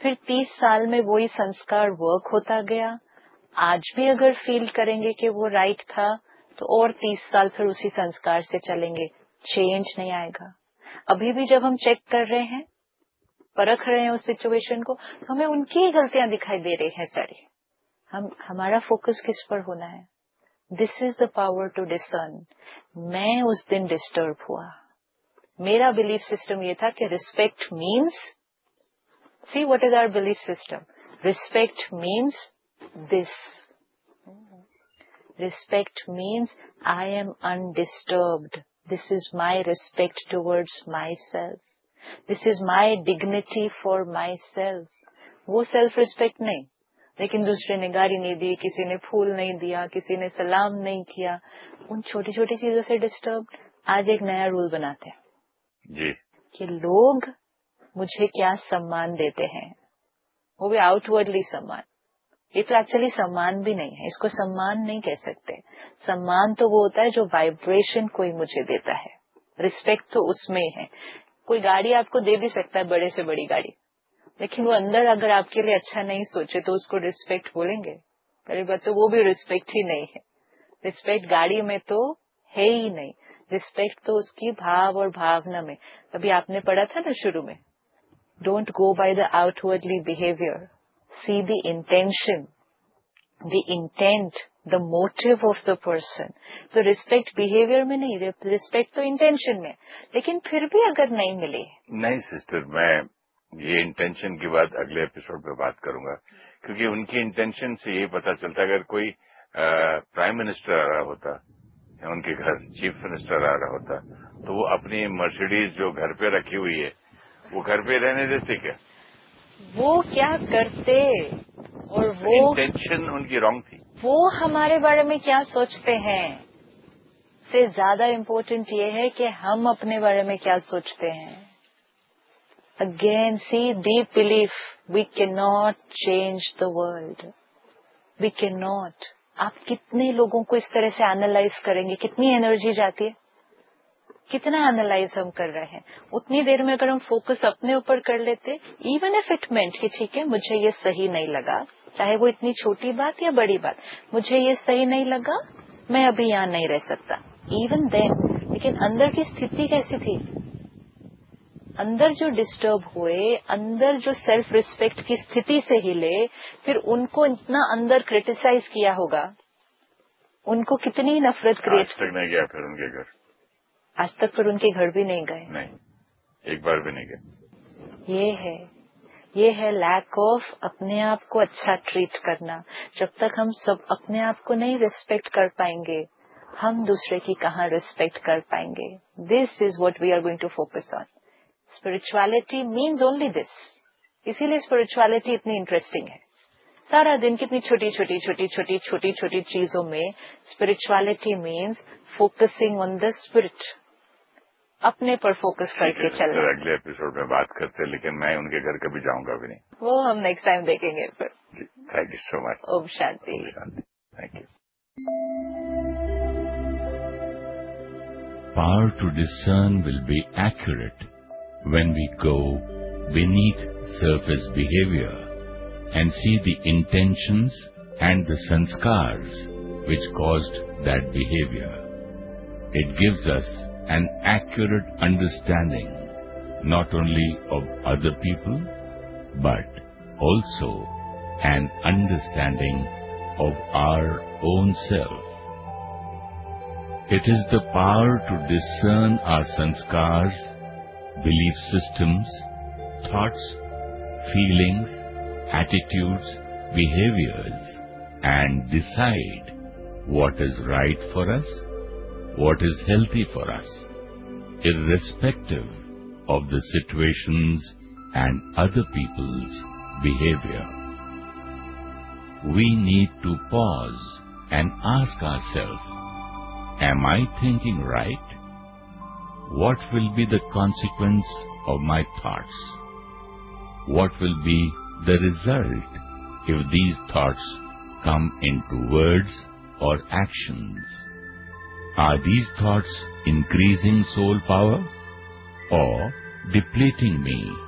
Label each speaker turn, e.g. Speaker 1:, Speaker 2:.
Speaker 1: फिर 30 साल में वही संस्कार वर्क होता गया। आज भी अगर फील करेंगे कि वो राइट था तो और 30 साल फिर उसी संस्कार से चलेंगे, चेंज नहीं आएगा। अभी भी जब हम चेक कर रहे हैं, परख रहे हैं उस सिचुएशन को, तो हमें उनकी ही गलतियां दिखाई दे रही हैं सारी। हमारा फोकस किस पर होना है? This is the power to discern. मैं उस दिन डिस्टर्ब हुआ, मेरा बिलीफ सिस्टम ये था कि respect means, see what is our belief system, respect means this, respect means I am undisturbed, this is my respect towards my self, this is my dignity for my self. वो self respect नहीं, लेकिन दूसरे ने गाड़ी नहीं दी, किसी ने फूल नहीं दिया, किसी ने सलाम नहीं किया, उन छोटी छोटी चीजों से डिस्टर्ब। आज एक नया रूल बनाते हैं
Speaker 2: जी
Speaker 1: कि लोग मुझे क्या सम्मान देते हैं, वो भी आउटवर्डली सम्मान। ये तो एक्चुअली सम्मान भी नहीं है, इसको सम्मान नहीं कह सकते। सम्मान तो वो होता है जो वाइब्रेशन कोई मुझे देता है, रिस्पेक्ट तो उसमें है। कोई गाड़ी आपको दे भी सकता है, बड़े से बड़ी गाड़ी, लेकिन वो अंदर अगर आपके लिए अच्छा नहीं सोचे तो उसको रिस्पेक्ट बोलेंगे? पहली बात तो वो भी रिस्पेक्ट ही नहीं है। रिस्पेक्ट गाड़ी में तो है ही नहीं, रिस्पेक्ट तो उसकी भाव और भावना में। अभी आपने पढ़ा था ना शुरू में, don't go by the outwardly behaviour, see the intention, the intent, the motive of the person. तो रिस्पेक्ट बिहेवियर में नहीं, रिस्पेक्ट तो इंटेंशन में। लेकिन फिर भी अगर नहीं मिले,
Speaker 2: नहीं सिस्टर, मैं ये इंटेंशन की बात अगले एपिसोड में बात करूंगा, क्योंकि उनकी इंटेंशन से यही पता चलता है। अगर कोई प्राइम मिनिस्टर आ रहा होता या उनके घर चीफ मिनिस्टर आ रहा होता तो वो अपनी मर्सिडीज जो घर पे रखी हुई है वो घर पे रहने देते क्या?
Speaker 1: वो क्या करते और वो
Speaker 2: इंटेंशन उनकी रॉन्ग थी।
Speaker 1: वो हमारे बारे में क्या सोचते हैं से ज्यादा इम्पोर्टेंट ये है कि हम अपने बारे में क्या सोचते हैं। Again C deep belief, we can not change the world, we can not. आप कितने लोगों को इस तरह से एनालाइज करेंगे, कितनी एनर्जी जाती है, कितना एनालाइज हम कर रहे हैं। उतनी देर में अगर हम फोकस अपने ऊपर कर लेते, इवन इफ इट मेंट कि ठीक है मुझे ये सही नहीं लगा, चाहे वो इतनी छोटी बात या बड़ी बात, मुझे ये सही नहीं लगा, मैं अभी यहाँ नहीं रह सकता, इवन देन। लेकिन अंदर की स्थिति कैसी थी? अंदर जो डिस्टर्ब हुए, अंदर जो सेल्फ रिस्पेक्ट की स्थिति से हिले, फिर उनको इतना अंदर क्रिटिसाइज किया होगा, उनको कितनी नफरत क्रिएट।
Speaker 2: आज तक नहीं गया फिर उनके घर,
Speaker 1: आज तक फिर उनके घर भी नहीं गए,
Speaker 2: नहीं, एक बार भी नहीं गए।
Speaker 1: ये है लैक ऑफ अपने आप को अच्छा ट्रीट करना। जब तक हम सब अपने आप को नहीं रिस्पेक्ट कर पाएंगे, हम दूसरे की कहाँ रिस्पेक्ट कर पाएंगे? This is what we are going to focus on. Spirituality means only this. इसीलिए स्पिरिचुअलिटी इतनी इंटरेस्टिंग है। सारा दिन कितनी छोटी छोटी चीजों में spirituality means focusing on the spirit, अपने पर फोकस करके चलना।
Speaker 2: अगले एपिसोड में बात करते हैं, लेकिन मैं उनके घर कभी जाऊंगा भी नहीं,
Speaker 1: वो हम नेक्स्ट टाइम देखेंगे फिर।
Speaker 2: Thank you so much.
Speaker 1: Om Shanti.
Speaker 2: Thank you.
Speaker 3: Power to discern will be accurate when we go beneath surface behavior and see the intentions and the sanskars which caused that behavior. It gives us an accurate understanding not only of other people but also an understanding of our own self. It is the power to discern our sanskars, belief systems, thoughts, feelings, attitudes, behaviors, and decide what is right for us, what is healthy for us, irrespective of the situations and other people's behavior. We need to pause and ask ourselves, am I thinking right? What will be the consequence of my thoughts? What will be the result if these thoughts come into words or actions? Are these thoughts increasing soul power or depleting me?